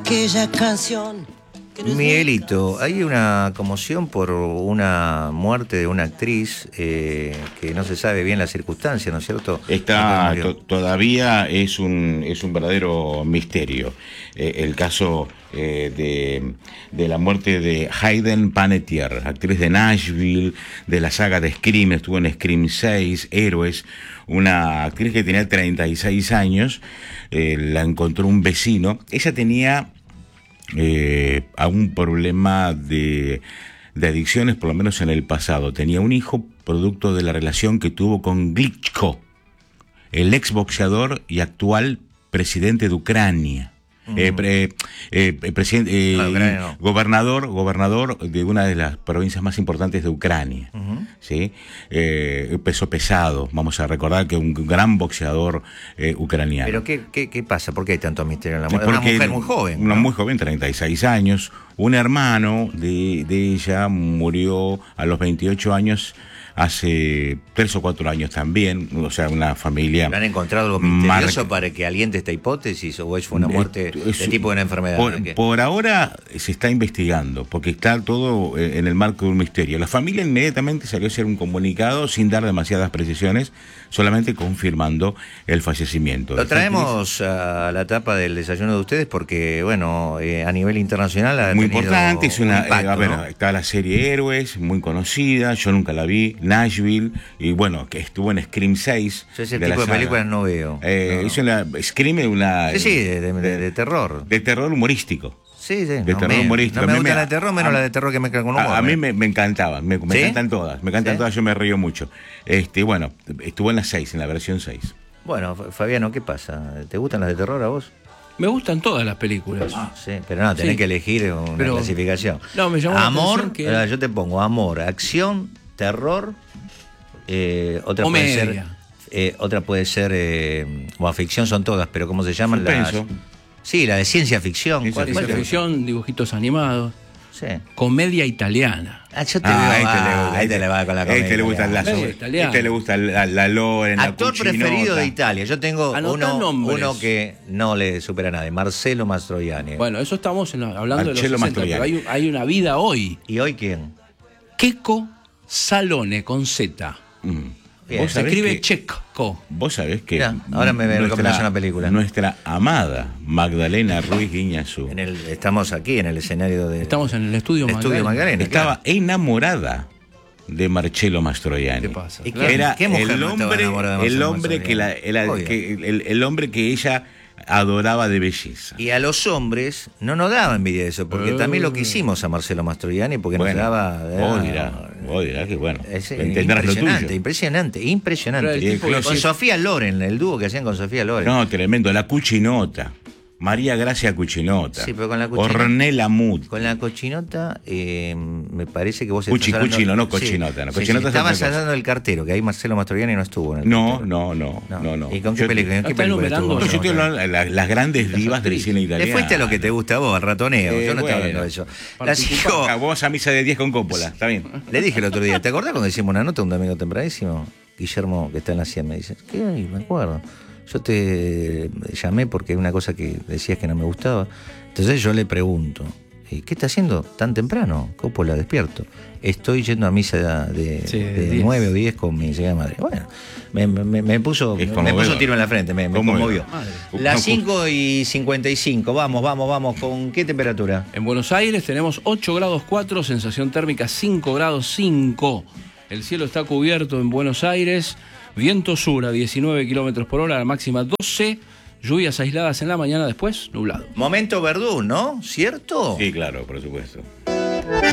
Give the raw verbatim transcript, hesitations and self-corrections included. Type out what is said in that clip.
aquella canción. Miguelito, hay una conmoción por una muerte de una actriz eh, que no se sabe bien la circunstancia, ¿no es cierto? Está to- todavía es un es un verdadero misterio eh, el caso eh, de, de la muerte de Hayden Panettiere, actriz de Nashville, de la saga de Scream, estuvo en Scream seis, Héroes, una actriz que tenía treinta y seis años, eh, la encontró un vecino. Ella tenía Eh, a un problema de, de adicciones, por lo menos en el pasado. Tenía un hijo producto de la relación que tuvo con Klitschko, el exboxeador y actual presidente de Ucrania. Uh-huh. eh, pre, eh, presidente, eh, no, Ucrania no. gobernador, gobernador de una de las provincias más importantes de Ucrania. Uh-huh. ¿Sí? Eh, peso pesado. Vamos a recordar que un gran boxeador eh, ucraniano. ¿Pero qué, qué, qué pasa? ¿Por qué hay tanto misterio en la muerte? Una mujer muy joven. Una ¿no? muy joven, treinta y seis años. Un hermano de, de ella murió a los veintiocho años, hace tres o cuatro años también, o sea, una familia... ¿Han encontrado algo misterioso mar... para que aliente esta hipótesis o es una muerte de, de tipo de una enfermedad? Por, por ahora se está investigando, porque está todo en el marco de un misterio. La familia inmediatamente salió a hacer un comunicado sin dar demasiadas precisiones, solamente confirmando el fallecimiento. Lo traemos a la tapa del desayuno de ustedes porque, bueno, eh, a nivel internacional ha muy importante, es una... impacto, eh, a ver, ¿no? Está la serie Héroes, muy conocida, yo nunca la vi, Nashville, y bueno, que estuvo en Scream seis. Yo ese de tipo de películas no veo. Eh, no. Es una... Scream es una... Sí, sí, de, de, de, de terror. De terror humorístico. Sí, sí. De no terror me, humorístico. No me a gusta me, la de terror, menos a, la de terror que me con humor. A, a mí ¿eh? me, me encantaban, me, me ¿Sí? encantan todas, me encantan ¿Sí? todas, yo me río mucho. Este, bueno, estuvo en la seis, en la versión seis. Bueno, Fabiano, ¿qué pasa? ¿Te gustan las de terror a vos? Me gustan todas las películas. Ah, sí, pero no, tenés sí. que elegir una pero, clasificación. No, me llamó amor, la atención que... yo te pongo amor, acción, terror, eh, otra Comedia. puede ser, eh, otra puede ser, eh, bueno, ficción son todas, pero ¿cómo se llaman? Suspenso. Las, sí, la de ciencia ficción. ¿Cuál, ciencia cuál ficción, dibujitos animados. Sí. Comedia italiana. Ah, yo te ah, veo. Este ah, le, ahí te le va con la comedia. Este le gusta la Este le gusta la, la Loren, actor la preferido de Italia. Yo tengo uno, nombres. uno que no le supera a nadie, Marcello Mastroianni. Bueno, eso estamos en la, hablando Marcello de los sesenta, pero hay, hay una vida hoy. ¿Y hoy quién? Checco Zalone con Z. Mm. Se escribe Checco. Vos sabés que Mirá, ahora me recomiendas una película. Nuestra amada Magdalena Ruiz Guiñazú. En el, estamos aquí en el escenario de. Estamos en el estudio Magdalena. Estudio Magdalena Estaba claro. enamorada de Marcello Mastroianni. ¿Qué pasa? ¿Y qué, Era ¿qué mujer el no hombre, de el hombre que la, el, que, el, el hombre que ella adoraba de belleza. Y a los hombres no nos daba envidia de eso, porque uh, también lo quisimos a Marcello Mastroianni, porque bueno, nos daba. Vos dirás, vos dirás que bueno, es, tendrás lo tuyo. Impresionante, impresionante. Con, con Sofía Loren, el dúo que hacían con Sofía Loren. No, tremendo, la Cuchinota. María Gracia Cuchinota. Sí, pero con la Cuchinota. Ornella Muti. Con la Cochinota, eh, me parece que vos Cuchi, estás hablando... Cuchino, no Cochinota. Sí, no. Sí, Cochinota sí, estabas hablando del cartero, que ahí Marcello Mastroianni no estuvo en el no, cartero. No, no, no, no, no. ¿Y con qué yo película? Te... ¿Qué película estuvo? No, yo estoy hablando de la, las grandes divas del cine italiano. Te fuiste a lo que te gusta a vos, al ratoneo. Eh, yo no bueno, estaba hablando de eso. La cinco... Vos a misa de diez con Coppola, está bien. Le dije el otro día, ¿te acordás cuando hicimos una nota un domingo tempranísimo? Guillermo, que está en la cien, me dice, ¿qué hay? Me acuerdo. Yo te llamé porque hay una cosa que decías que no me gustaba. Entonces yo le pregunto, ¿qué está haciendo tan temprano? Coppola, despierto. Estoy yendo a misa de, sí, de, de nueve o diez con mi señora madre. Bueno, me, me, me puso me puso tiro en la frente, me, me conmovió. Las cinco y cincuenta y cinco, vamos, vamos, vamos. ¿Con qué temperatura? En Buenos Aires tenemos ocho grados cuatro, sensación térmica cinco grados cinco. El cielo está cubierto en Buenos Aires. Viento sur a diecinueve kilómetros por hora, la máxima doce. Lluvias aisladas en la mañana, después nublado. Momento Verdún, ¿no? ¿Cierto? Sí, claro, por supuesto.